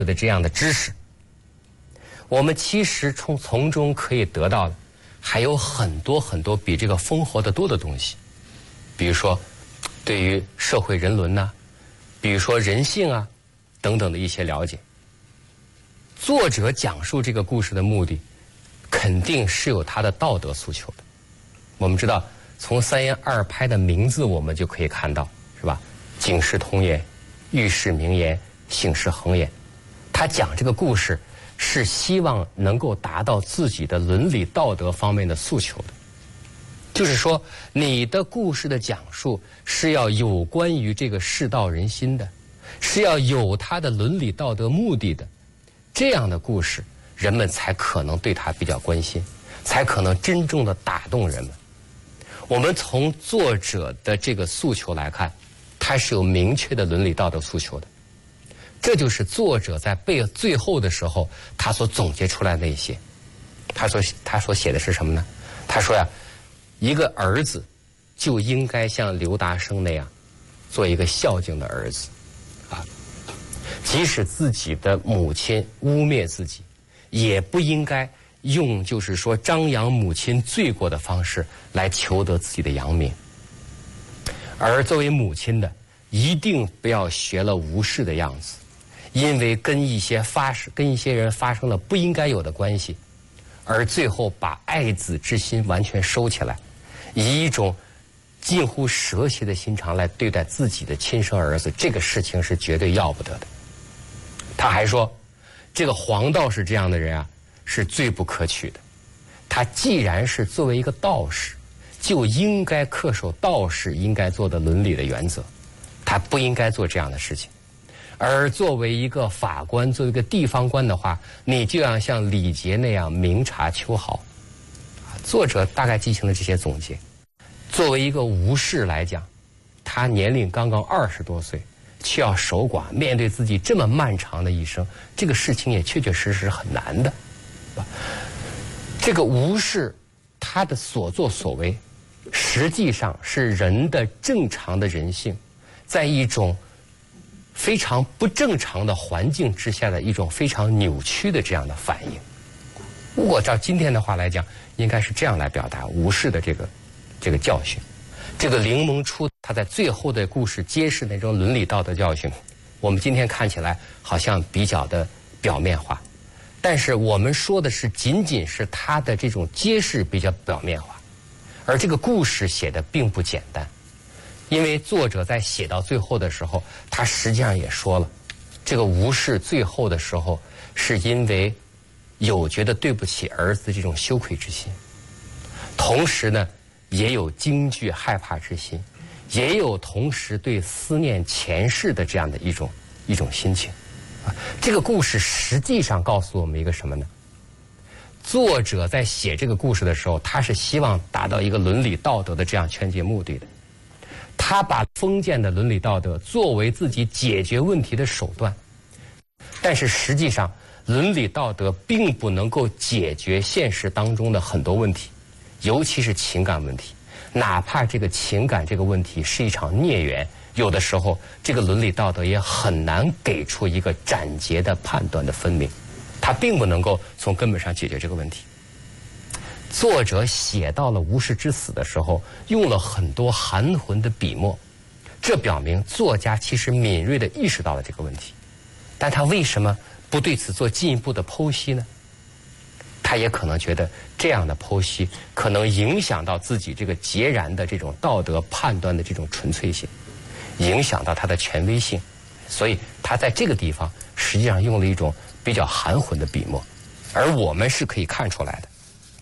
的这样的知识，我们其实从中可以得到的还有很多很多比这个丰厚的多的东西，比如说对于社会人伦呐，比如说人性啊等等的一些了解。作者讲述这个故事的目的肯定是有他的道德诉求的。我们知道从三言二拍的名字我们就可以看到，是吧？警世通言，寓世明言，醒世恒言。他讲这个故事是希望能够达到自己的伦理道德方面的诉求的。就是说你的故事的讲述是要有关于这个世道人心的，是要有它的伦理道德目的的，这样的故事人们才可能对它比较关心，才可能真正的打动人们。我们从作者的这个诉求来看，他是有明确的伦理道德诉求的。这就是作者在最后的时候他所总结出来的那些。他所写的是什么呢？他说呀，一个儿子就应该像刘达生那样做一个孝敬的儿子啊，即使自己的母亲污蔑自己，也不应该用就是说张扬母亲罪过的方式来求得自己的扬名。而作为母亲的一定不要学了吴氏的样子，因为跟一些人发生了不应该有的关系，而最后把爱子之心完全收起来，以一种近乎蛇蝎的心肠来对待自己的亲生儿子，这个事情是绝对要不得的。他还说，这个黄道士这样的人啊，是最不可取的。他既然是作为一个道士，就应该恪守道士应该做的伦理的原则，他不应该做这样的事情。而作为一个法官，作为一个地方官的话，你就要像李杰那样明察秋毫。作者大概进行了这些总结。作为一个吴氏来讲，他年龄刚刚20多岁，却要守寡，面对自己这么漫长的一生，这个事情也确确实实很难的。这个吴氏他的所作所为，实际上是人的正常的人性在一种非常不正常的环境之下的一种非常扭曲的这样的反应。如果照今天的话来讲，应该是这样来表达吴氏的这个教训。这个凌蒙初他在最后的故事揭示那种伦理道德教训，我们今天看起来好像比较的表面化，但是我们说的是仅仅是他的这种揭示比较表面化，而这个故事写的并不简单。因为作者在写到最后的时候，他实际上也说了，这个吴氏最后的时候是因为有觉得对不起儿子的这种羞愧之心，同时呢也有惊惧害怕之心，也有同时对思念前世的这样的一种心情。这个故事实际上告诉我们一个什么呢？作者在写这个故事的时候，他是希望达到一个伦理道德的这样劝诫目的的。他把封建的伦理道德作为自己解决问题的手段，但是实际上伦理道德并不能够解决现实当中的很多问题，尤其是情感问题。哪怕这个情感这个问题是一场孽缘，有的时候这个伦理道德也很难给出一个斩截的判断的分明，它并不能够从根本上解决这个问题。作者写到了吴氏之死的时候，用了很多含混的笔墨，这表明作家其实敏锐地意识到了这个问题，但他为什么不对此做进一步的剖析呢？他也可能觉得这样的剖析可能影响到自己这个截然的这种道德判断的这种纯粹性，影响到他的权威性，所以他在这个地方实际上用了一种比较含混的笔墨，而我们是可以看出来的。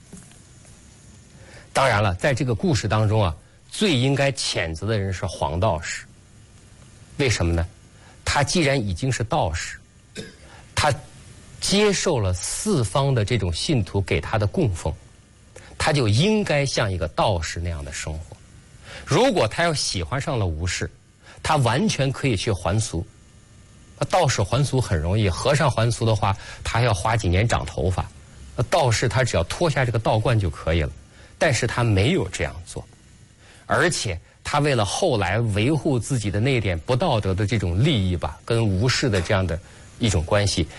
当然了，在这个故事当中啊，最应该谴责的人是黄道士。为什么呢？他既然已经是道士，他接受了四方的这种信徒给他的供奉，他就应该像一个道士那样的生活。如果他要喜欢上了吴氏，他完全可以去还俗。道士还俗很容易，和尚还俗的话，他要花几年长头发。道士他只要脱下这个道冠就可以了。但是他没有这样做，而且他为了后来维护自己的那点不道德的这种利益吧，跟吴氏的这样的一种关系，